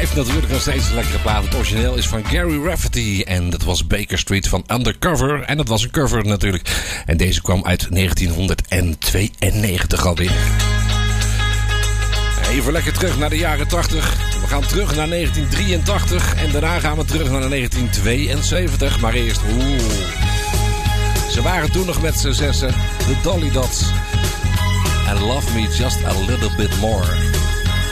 Blijft natuurlijk nog steeds een lekkere plaat. Het origineel is van Gary Rafferty. En dat was Baker Street van Undercover. En dat was een cover natuurlijk. En deze kwam uit 1992 alweer. Even lekker terug naar de jaren 80. We gaan terug naar 1983. En daarna gaan we terug naar 1972. Maar eerst, ze waren toen nog met z'n zessen. De Dolly Dots. And Love Me Just a Little Bit More.